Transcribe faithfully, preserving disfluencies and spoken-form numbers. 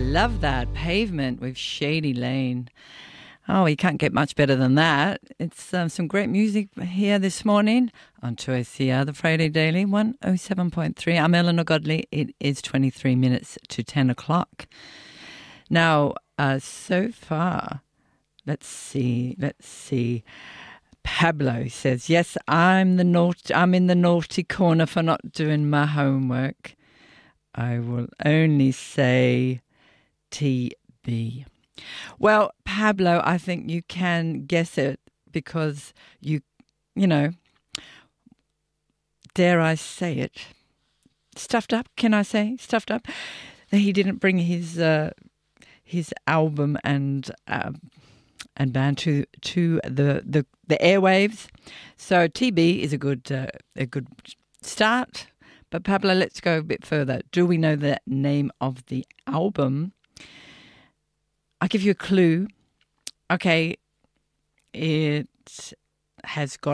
love that. Pavement with Shady Lane. Oh, you can't get much better than that. It's um, some great music here this morning on two A C R, the Friday Daily, one oh seven point three. I'm Eleanor Godley. It is twenty-three minutes to ten o'clock. Now, uh, so far, let's see, let's see. Pablo says, yes, I'm the naughty, I'm in the naughty corner for not doing my homework. I will only say T B. Well, Pablo, I think you can guess it because you, you know, dare I say it, stuffed up, can I say, stuffed up? He didn't bring his uh, his album and uh, and band to to the, the, the airwaves. So T B is a good uh, a good start. But Pablo, let's go a bit further. Do we know the name of the album? I'll give you a clue. Okay, it has got